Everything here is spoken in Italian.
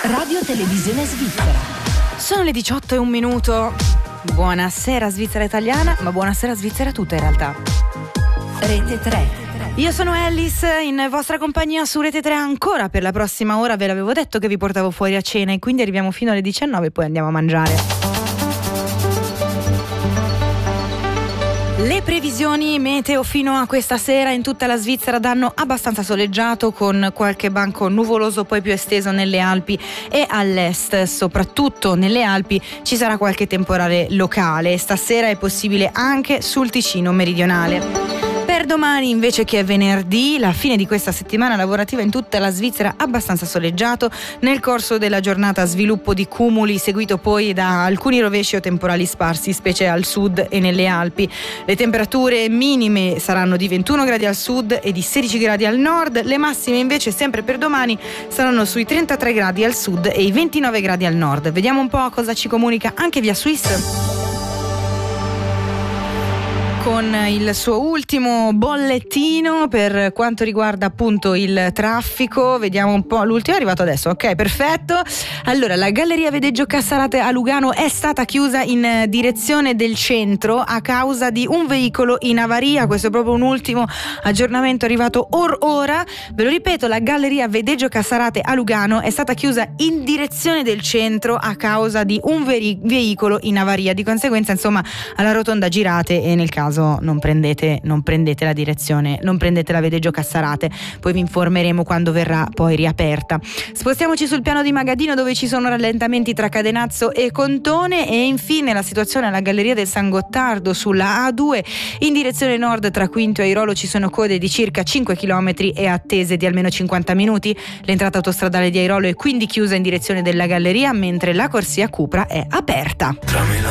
Radio Televisione Svizzera. Sono le 18:01. Buonasera Svizzera italiana, ma buonasera Svizzera tutta in realtà. Rete 3. Io sono Alice, in vostra compagnia su Rete 3 ancora per la prossima ora. Ve l'avevo detto che vi portavo fuori a cena e quindi arriviamo fino alle 19 e poi andiamo a mangiare. Le previsioni meteo fino a questa sera in tutta la Svizzera danno abbastanza soleggiato, con qualche banco nuvoloso poi più esteso nelle Alpi e all'est. Soprattutto nelle Alpi ci sarà qualche temporale locale. Stasera è possibile anche sul Ticino meridionale. Per domani, invece, che è venerdì, la fine di questa settimana lavorativa in tutta la Svizzera abbastanza soleggiato. Nel corso della giornata sviluppo di cumuli, seguito poi da alcuni rovesci o temporali sparsi, specie al sud e nelle Alpi. Le temperature minime saranno di 21 gradi al sud e di 16 gradi al nord. Le massime invece sempre per domani saranno sui 33 gradi al sud e i 29 gradi al nord. Vediamo un po' cosa ci comunica anche via Swiss, con il suo ultimo bollettino per quanto riguarda appunto il traffico. Vediamo un po', l'ultimo è arrivato adesso, ok, perfetto. Allora, la Galleria Vedeggio Cassarate a Lugano è stata chiusa in direzione del centro a causa di un veicolo in avaria. Questo è proprio un ultimo aggiornamento arrivato ora. Ve lo ripeto, la Galleria Vedeggio Cassarate a Lugano è stata chiusa in direzione del centro a causa di un veicolo in avaria. Di conseguenza, insomma, alla rotonda girate e nel caso non prendete la direzione, non prendete la Vedeggio Cassarate. Poi vi informeremo quando verrà poi riaperta. Spostiamoci sul piano di Magadino, dove ci sono rallentamenti tra Cadenazzo e Contone, e infine la situazione alla Galleria del San Gottardo sulla A2 in direzione nord tra Quinto e Airolo. Ci sono code di circa 5 km e attese di almeno 50 minuti. L'entrata autostradale di Airolo è quindi chiusa in direzione della Galleria, mentre la corsia Cupra è aperta. Tra Milano